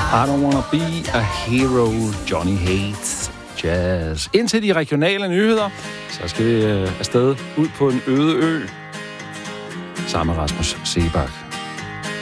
I don't wanna be a hero, Johnny Hates Jazz. Indtil de regionale nyheder, så skal vi afsted ud på en øde ø sammen med Rasmus Seebach.